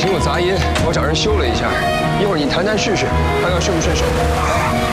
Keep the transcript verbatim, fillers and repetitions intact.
有杂音，我找人修了一下，一会儿你弹弹试试，看看顺不顺手。